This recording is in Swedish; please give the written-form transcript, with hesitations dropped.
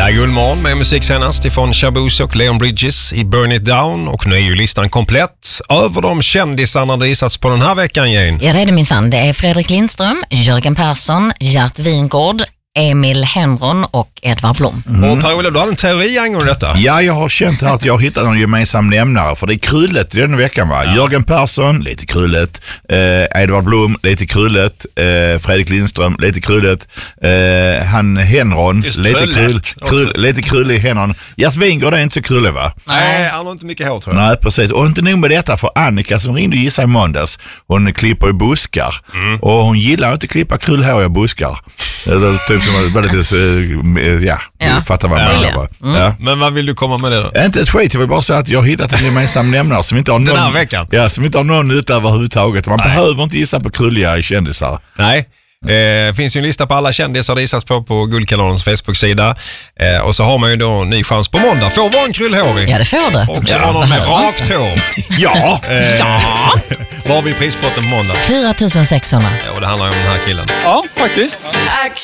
är Guldmorgon med musik senast ifrån Shaboos och Leon Bridges i Burn It Down. Och nu är ju listan komplett över de kändisarna det isats på den här veckan, Jane. Ja, det är det minsann. Det är Fredrik Lindström, Jörgen Persson, Gert Wingård, Emil Henron och Edvard Blom. Och Per-Ola, du hade en teori angående detta. Ja, jag har känt här att jag har hittat någon gemensam nämnare. För det är krullet i den veckan, va? Ja. Jörgen Persson, lite krullet. Edvard Blom, lite krullet. Fredrik Lindström, lite krullet. Han Henron, lite krullig Henron. Gert Wingård är inte så krullig, va? Nej, han har inte mycket hår, tror jag. Nej, precis. Och inte nog med detta, för Annika som ringde gissa i måndags, hon klipper i buskar. Och hon gillar inte att klippa krullhåriga buskar. Typ som väldigt, fattar vad man menar. Ja. Men vad vill du komma med det då? Inte ett skit, jag vill bara säga att jag har hittat en gemensam nämnare som inte har någon, den här veckan? Ja, som inte har någon nytta överhuvudtaget. Man behöver inte gissa på krulliga kändisar. Nej. Finns ju en lista på alla kändisar det isats på Guldkanalens Facebook-sida. Och så har man ju då en ny chans på måndag. Får vara en krullhårig. Ja, det får det. Och så var någon med rakt hår. Ja. Var vi prispotten på måndag? 4 600. Och det handlar ju om den här killen. Ja, faktiskt.